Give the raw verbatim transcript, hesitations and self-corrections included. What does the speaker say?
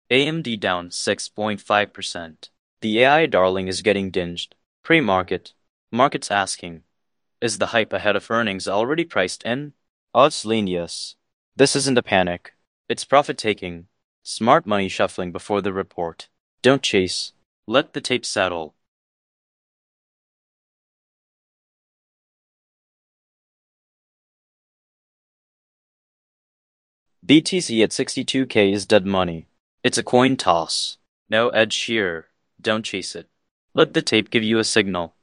A M D down six point five percent. The A I darling is getting dinged. Pre-market. Market's asking, is the hype ahead of earnings already priced in? Odds lean yes. This isn't a panic. It's profit-taking. Smart money shuffling before the report. Don't chase. Let the tape settle. B T C at sixty-two K is dead money. It's a coin toss. No Ed Sheeran. Don't chase it. Let the tape give you a signal.